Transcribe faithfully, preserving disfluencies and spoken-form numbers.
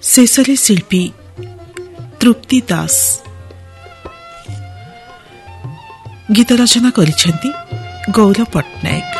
ଶେଷରେ ଶିଳ୍ପୀ ତୃପ୍ତି ଦାସ ଗୀତ ରଚନା କରିଛନ୍ତି ଗୌର ପଟ୍ଟନାୟକ।